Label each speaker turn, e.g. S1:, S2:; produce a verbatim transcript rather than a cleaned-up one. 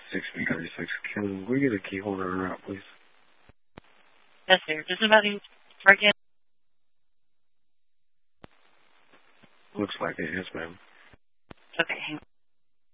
S1: sixty thirty-six. Can we get a key holder route, please?
S2: Yes, sir. Does somebody forget?
S1: Looks like it, yes, ma'am.
S2: Okay, hang on.